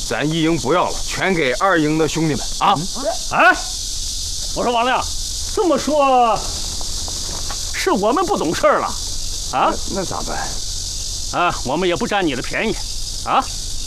咱一营不要了，全给2营的兄弟们啊！ 哎，我说王亮，这么说，是我们不懂事儿了，啊？ 那咋办？ 啊，我们也不占你的便宜，啊？